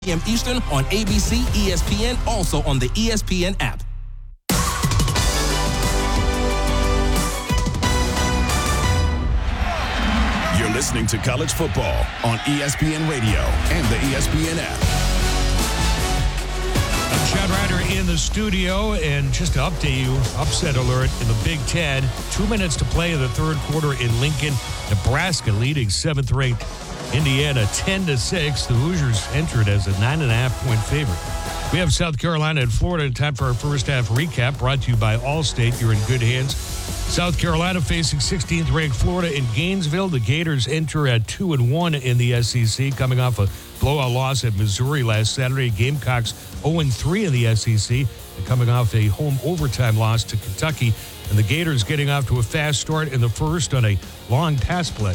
p.m. Eastern on ABC, ESPN, also on the ESPN app. You're listening to College Football on ESPN Radio and the ESPN app. I'm Chad Ryder in the studio, and just to update you, upset alert in the Big Ten. 2 minutes to play in the third quarter in Lincoln. Nebraska leading 7th-ranked Indiana 10-6. The Hoosiers entered as a 9.5-point favorite. We have South Carolina and Florida in time for our first half recap, brought to you by Allstate. You're in good hands. South Carolina facing 16th-ranked Florida in Gainesville. The Gators enter at 2-1 in the SEC, coming off a blowout loss at Missouri last Saturday. Gamecocks 0-3 in the SEC, and coming off a home overtime loss to Kentucky. And the Gators getting off to a fast start in the first on a long pass play.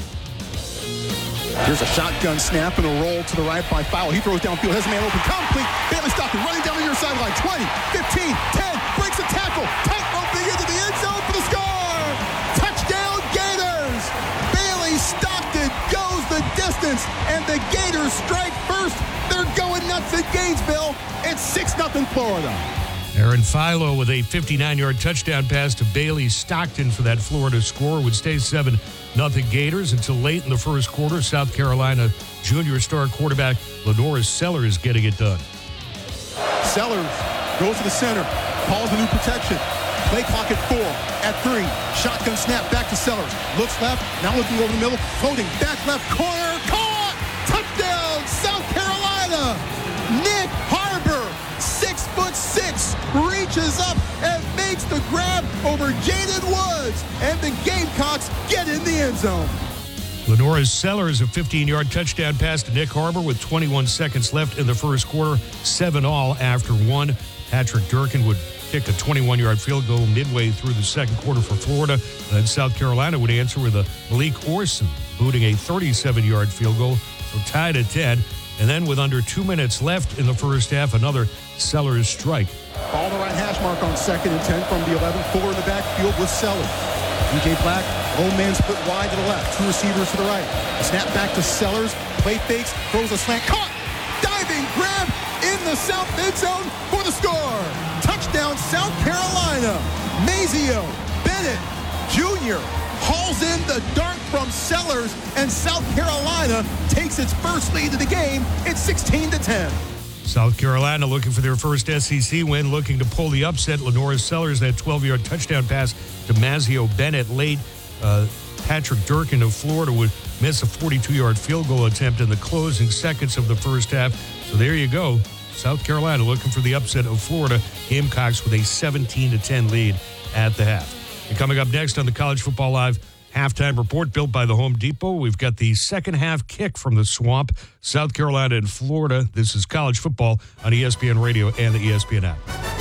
Here's a shotgun snap and a roll to the right by Fowler. He throws downfield, has a man open, complete. Bailey Stockton running down the near sideline. 20, 15, 10, breaks a tackle. Tight-roping into the end zone for the score. Touchdown Gators. Bailey Stockton goes the distance, and the Gators strike first. They're going nuts in Gainesville. It's 6-0 Florida. Aaron Philo with a 59-yard touchdown pass to Bailey Stockton for that Florida score. Would stay 7-0 Gators until late in the first quarter. South Carolina junior star quarterback Lenora Sellers getting it done. Sellers goes to the center, calls a new protection. Play clock at 4, at 3. Shotgun snap back to Sellers. Looks left, now looking over the middle. Floating back left corner. Caught! Touchdown, South Carolina! Nick Harbor, 6'6", reaches up and makes the grab over Jaden Woods. And the Gamecocks get in the end zone. Lenora Sellers, a 15-yard touchdown pass to Nick Harbor with 21 seconds left in the first quarter. 7-all after one. Patrick Durkin would kick a 21-yard field goal midway through the second quarter for Florida. And then South Carolina would answer with a Malik Orson booting a 37-yard field goal. So tied at 10. And then with under 2 minutes left in the first half, another Sellers strike. Ball on the right hash mark on 2nd and 10 from the 11. 4 in the backfield with Sellers. DJ Black, old man split wide to the left. 2 receivers to the right. A snap back to Sellers. Play fakes, throws a slant. Caught! Diving grab in the south end zone for the score. Touchdown, South Carolina. Mazio Bennett Jr. hauls in the dart from Sellers, and South Carolina takes its first lead of the game. It's 16-10. South Carolina looking for their first SEC win, looking to pull the upset. Lenora Sellers, that 12-yard touchdown pass to Mazio Bennett late. Patrick Durkin of Florida would miss a 42-yard field goal attempt in the closing seconds of the first half. So there you go. South Carolina looking for the upset of Florida. Gamecocks with a 17-10 lead at the half. And coming up next on the College Football Live halftime report built by the Home Depot, we've got the second half kick from the Swamp, South Carolina and Florida. This is college football on ESPN Radio and the ESPN app.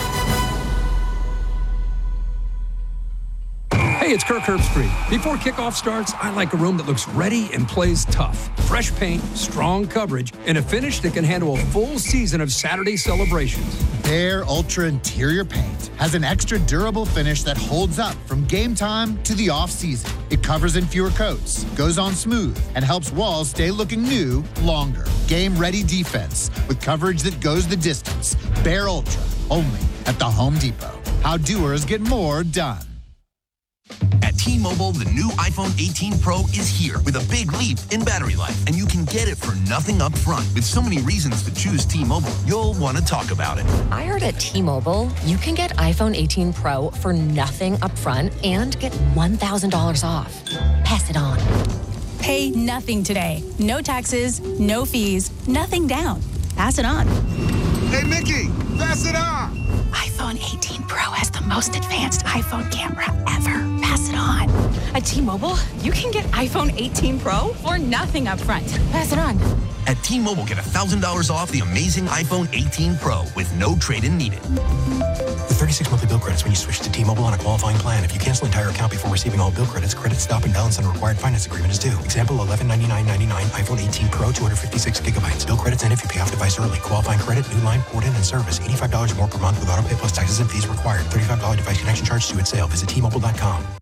Hey, it's Kirk Herbstreit. Before kickoff starts, I like a room that looks ready and plays tough. Fresh paint, strong coverage, and a finish that can handle a full season of Saturday celebrations. Behr Ultra Interior Paint has an extra durable finish that holds up from game time to the off-season. It covers in fewer coats, goes on smooth, and helps walls stay looking new longer. Game-ready defense with coverage that goes the distance. Behr Ultra, only at the Home Depot. How doers get more done. At T-Mobile, the new iPhone 18 Pro is here with a big leap in battery life, and you can get it for nothing up front. With so many reasons to choose T-Mobile, you'll want to talk about it. I heard at T-Mobile, you can get iPhone 18 Pro for nothing up front and get $1,000 off. Pass it on. Pay nothing today. No taxes, no fees, nothing down. Pass it on. Hey, Mickey, pass it on. iPhone 18 Pro has the most advanced iPhone camera ever. Pass it on. At T-Mobile, you can get iPhone 18 Pro for nothing up front. Pass it on. At T-Mobile, get $1,000 off the amazing iPhone 18 Pro with no trade-in needed. With 36 monthly bill credits when you switch to T-Mobile on a qualifying plan. If you cancel entire account before receiving all bill credits, credit stop and balance on a required finance agreement is due. Example, $1199.99 iPhone 18 Pro, 256 gigabytes. Bill credits end if you pay off device early. Qualifying credit, new line, port in, and service. $85 more per month with auto pay plus taxes and fees required. $35 device connection charge due at sale. Visit T-Mobile.com.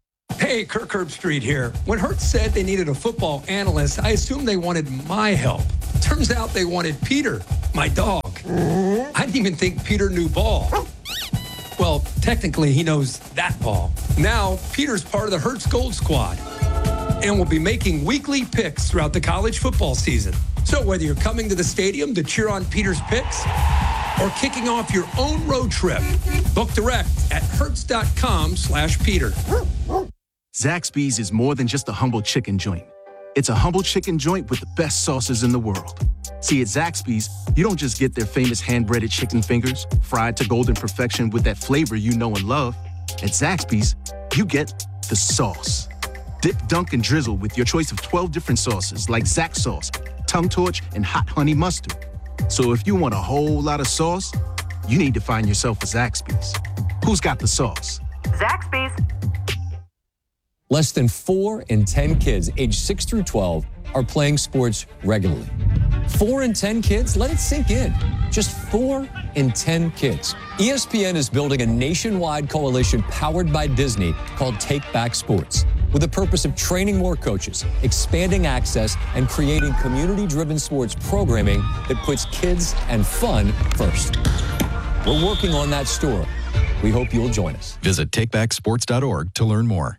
Hey, Kirk Herbstreit here. When Hertz said they needed a football analyst, I assumed they wanted my help. Turns out they wanted Peter, my dog. I didn't even think Peter knew ball. Well, technically, he knows that ball. Now, Peter's part of the Hertz Gold Squad and will be making weekly picks throughout the college football season. So whether you're coming to the stadium to cheer on Peter's picks or kicking off your own road trip, book direct at hertz.com/Peter. Zaxby's is more than just a humble chicken joint. It's a humble chicken joint with the best sauces in the world. See, at Zaxby's, you don't just get their famous hand-breaded chicken fingers, fried to golden perfection with that flavor you know and love. At Zaxby's, you get the sauce. Dip, dunk, and drizzle with your choice of 12 different sauces like Zax sauce, tongue torch, and hot honey mustard. So if you want a whole lot of sauce, you need to find yourself a Zaxby's. Who's got the sauce? Zaxby's. Less than 4 in 10 kids aged 6 through 12 are playing sports regularly. 4 in 10 kids? Let it sink in. Just 4 in 10 kids. ESPN is building a nationwide coalition powered by Disney called Take Back Sports, with the purpose of training more coaches, expanding access, and creating community-driven sports programming that puts kids and fun first. We're working on that story. We hope you'll join us. Visit takebacksports.org to learn more.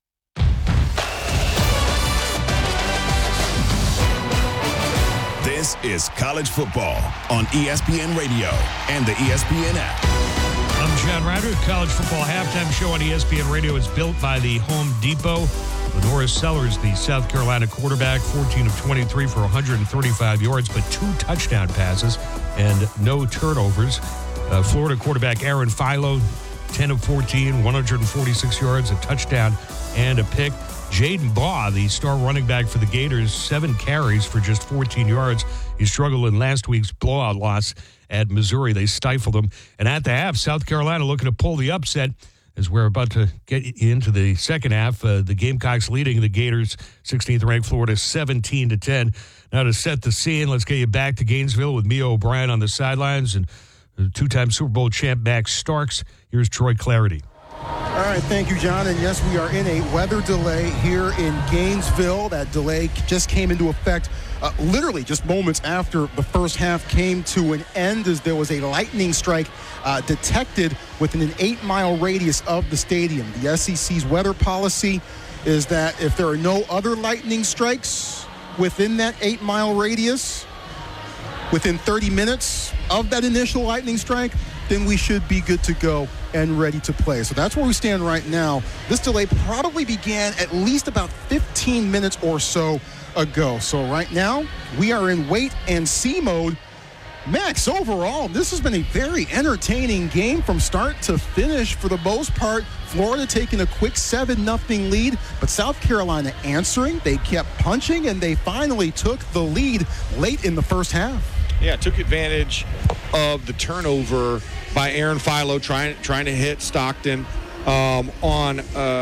This is college football on ESPN Radio and the ESPN app. I'm John Ryder. College football halftime show on ESPN Radio is built by the Home Depot. Lenora Sellers, the South Carolina quarterback, 14 of 23 for 135 yards, but 2 touchdown passes and no turnovers. Florida quarterback Aaron Philo, 10 of 14, 146 yards, a touchdown and a pick. Jaden Baugh, the star running back for the Gators, 7 carries for just 14 yards. He struggled in last week's blowout loss at Missouri. They stifled him. And at the half, South Carolina looking to pull the upset as we're about to get into the second half. The Gamecocks leading the Gators, 16th ranked Florida, 17-10. Now to set the scene, let's get you back to Gainesville with Mia O'Brien on the sidelines and two-time Super Bowl champ Max Starks. Here's Troy Clarity. All right, thank you, John. And yes, we are in a weather delay here in Gainesville. That delay just came into effect literally just moments after the first half came to an end, as there was a lightning strike detected within an 8-mile radius of the stadium. The SEC's weather policy is that if there are no other lightning strikes within that 8-mile radius, within 30 minutes of that initial lightning strike, then we should be good to go and ready to play. So that's where we stand right now. This delay probably began at least about 15 minutes or so ago. So right now, we are in wait and see mode. Max, overall, this has been a very entertaining game from start to finish for the most part. Florida taking a quick 7-0 lead, but South Carolina answering. They kept punching, and they finally took the lead late in the first half. Yeah, took advantage of the turnover by Aaron Philo trying to hit Stockton on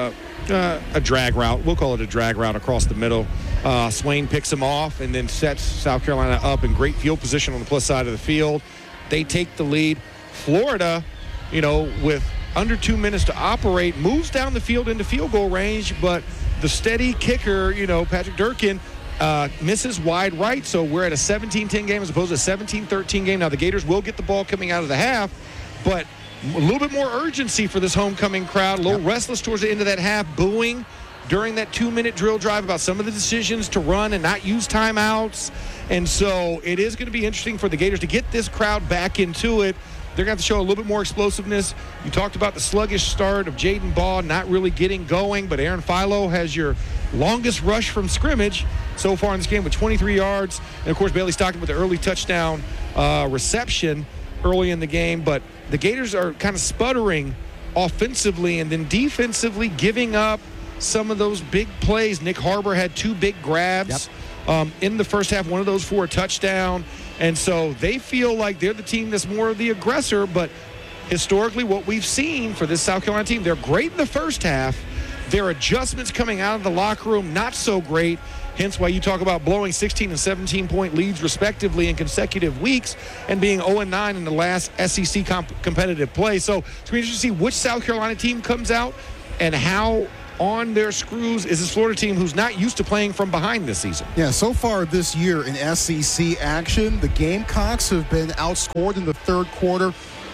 a drag route. We'll call it a drag route across the middle. Swain picks him off and then sets South Carolina up in great field position on the plus side of the field. They take the lead. Florida, with under 2 minutes to operate, moves down the field into field goal range, but the steady kicker, Patrick Durkin, misses wide right, so we're at a 17-10 game as opposed to a 17-13 game. Now, the Gators will get the ball coming out of the half, but a little bit more urgency for this homecoming crowd, a little restless towards the end of that half, booing during that 2-minute drill drive about some of the decisions to run and not use timeouts. And so it is going to be interesting for the Gators to get this crowd back into it. They're going to have to show a little bit more explosiveness. You talked about the sluggish start of Jaden Baugh not really getting going, but Aaron Philo has your longest rush from scrimmage so far in this game with 23 yards. And, of course, Bailey Stockton with the early touchdown reception early in the game. But the Gators are kind of sputtering offensively and then defensively giving up some of those big plays. Nick Harbor had 2 big grabs in the first half, one of those for a touchdown. And so they feel like they're the team that's more of the aggressor. But historically, what we've seen for this South Carolina team, they're great in the first half. Their adjustments coming out of the locker room, not so great. Hence why you talk about blowing 16 and 17-point leads respectively in consecutive weeks and being 0-9 in the last SEC competitive play. So it's going to be interesting to see which South Carolina team comes out and how on their screws is this Florida team who's not used to playing from behind this season. Yeah, so far this year in SEC action, the Gamecocks have been outscored in the third quarter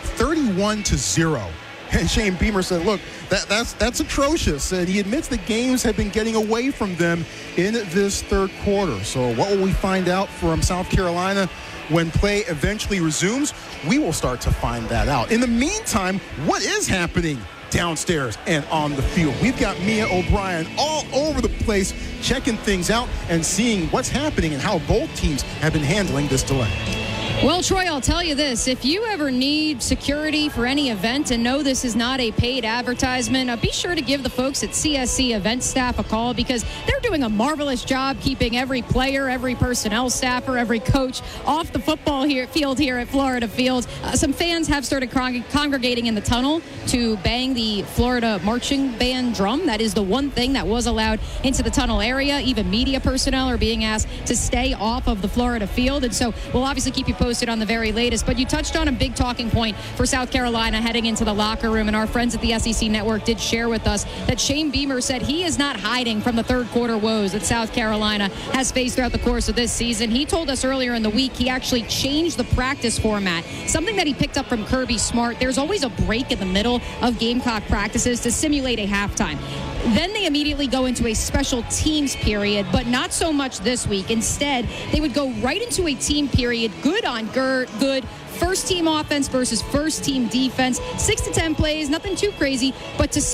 31-0. And Shane Beamer said, look, that's atrocious. And he admits the games have been getting away from them in this third quarter. So what will we find out from South Carolina when play eventually resumes? We will start to find that out. In the meantime, what is happening downstairs and on the field? We've got Mia O'Brien all over the place checking things out and seeing what's happening and how both teams have been handling this delay. Well, Troy, I'll tell you this. If you ever need security for any event and know this is not a paid advertisement, be sure to give the folks at CSC event staff a call, because they're doing a marvelous job keeping every player, every personnel staffer, every coach off the football field here at Florida Field. Some fans have started congregating in the tunnel to bang the Florida marching band drum. That is the one thing that was allowed into the tunnel area. Even media personnel are being asked to stay off of the Florida Field. And so we'll obviously keep you posted on the very latest, but you touched on a big talking point for South Carolina heading into the locker room, and our friends at the SEC Network did share with us that Shane Beamer said he is not hiding from the third quarter woes that South Carolina has faced throughout the course of this season. He told us earlier in the week he actually changed the practice format, something that he picked up from Kirby Smart. There's always a break in the middle of Gamecock practices to simulate a halftime. Then they immediately go into a special teams period, but not so much this week. Instead, they would go right into a team period, good on good, first team offense versus first team defense, 6 to 10 plays, nothing too crazy, but to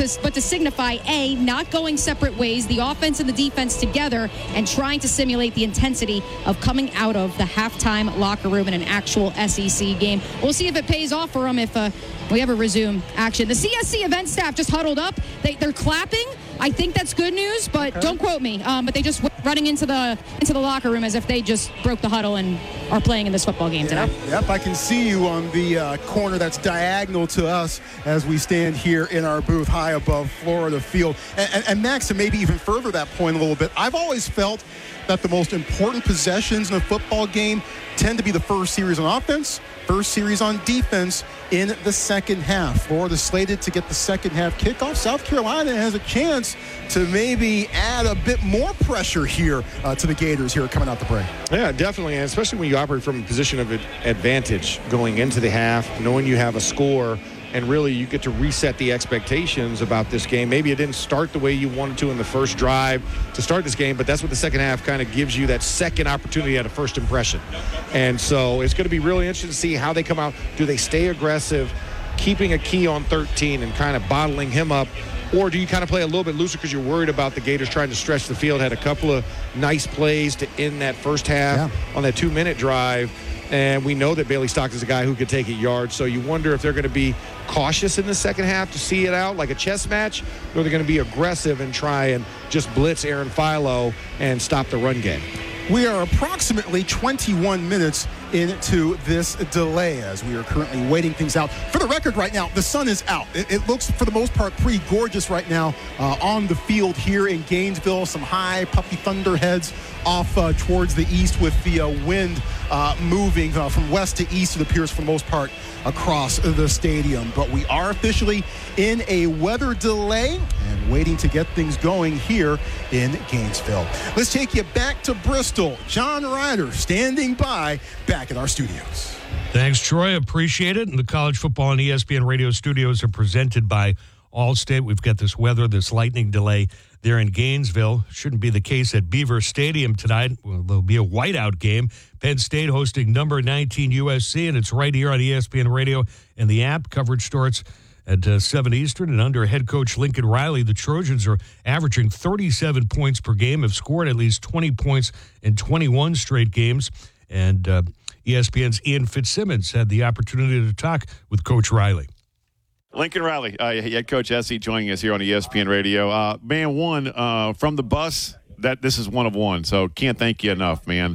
signify not going separate ways, the offense and the defense together, and trying to simulate the intensity of coming out of the halftime locker room in an actual SEC game. We'll see if it pays off for them if we ever resume action. The CSC event staff just huddled up. They're clapping. I think that's good news, but don't quote me. But they just went running into the locker room as if they just broke the huddle and are playing in this football game today. Yep, I can see you on the corner that's diagonal to us as we stand here in our booth high above Florida Field. And Max, to maybe even further that point a little bit, I've always felt that the most important possessions in a football game tend to be the first series on offense, first series on defense in the second half. Florida slated to get the second half kickoff. South Carolina has a chance to maybe add a bit more pressure here to the Gators here coming out the break. Yeah, definitely, and especially when you operate from a position of advantage going into the half, knowing you have a score, and really you get to reset the expectations about this game. Maybe it didn't start the way you wanted to in the first drive to start this game, but that's what the second half kind of gives you, that second opportunity at a first impression. And so it's going to be really interesting to see how they come out. Do they stay aggressive, keeping a key on 13 and kind of bottling him up? Or do you kind of play a little bit looser because you're worried about the Gators trying to stretch the field? Had a couple of nice plays to end that first half on that 2-minute drive. And we know that Bailey Stock is a guy who could take it yards. So you wonder if they're going to be cautious in the second half to see it out like a chess match, or they're going to be aggressive and try and just blitz Aaron Philo and stop the run game. We are approximately 21 minutes into this delay as we are currently waiting things out. For the record right now, the sun is out. It looks, for the most part, pretty gorgeous right now on the field here in Gainesville. Some high puffy thunderheads off towards the east with the wind moving from west to east, it appears, for the most part, across the stadium. But we are officially in a weather delay and waiting to get things going here in Gainesville. Let's take you back to Bristol. John Ryder standing by back at our studios. Thanks, Troy. Appreciate it. And the College Football and ESPN Radio studios are presented by Allstate. We've got this weather, this lightning delay there in Gainesville. Shouldn't be the case at Beaver Stadium tonight. Well, there'll be a whiteout game. Penn State hosting number 19 USC, and it's right here on ESPN Radio and the app. Coverage starts at 7 Eastern, and under head coach Lincoln Riley, the Trojans are averaging 37 points per game, have scored at least 20 points in 21 straight games. And ESPN's Ian Fitzsimmons had the opportunity to talk with Coach Riley. Lincoln Riley, head coach SC, joining us here on ESPN Radio. Man, one, from the bus, this is one of one, so can't thank you enough, man.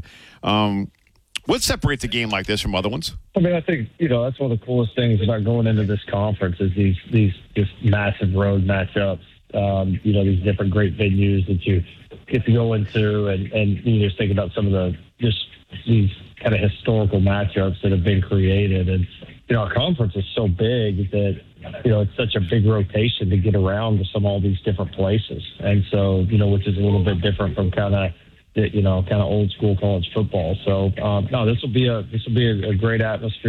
What separates a game like this from other ones? I mean, I think, that's one of the coolest things about going into this conference is these just massive road matchups, these different great venues that you get to go into, and you just think about some of the just kind of historical matchups that have been created. And, our conference is so big that, it's such a big rotation to get around to all these different places. And so, which is a little bit different from kind of old school college football. So, no, this will be a great atmosphere.